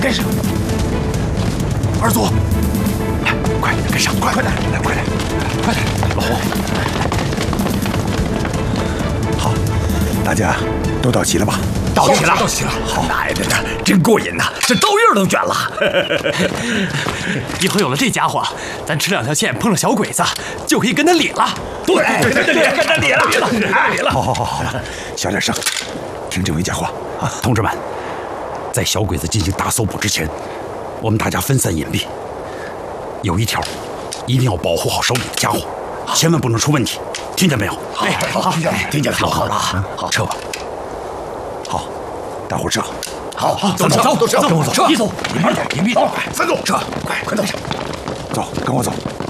跟上。二组，来，快跟上，快点，来，快点，快点！老胡，好，大家都到齐了吧？ 到齐了，到齐了。 好，奶奶的，真过瘾呐！这刀刃都卷了。 以后有了这家伙，咱吃2条线碰上小鬼子，就可以跟他理了。 对，跟他理了。好了，小点声，听政委讲话啊！ 同志们，在小鬼子进行大搜捕之前，我们大家分散隐蔽。有一条，一定要保护好手里的家伙，千万不能出问题，听见没有？ 好，听见了，好了， 好，撤吧。 好，大伙撤。 好， 走， 跟我走，一走， 隐蔽点，隐蔽点， 3走， 撤，快走。 走，跟我走。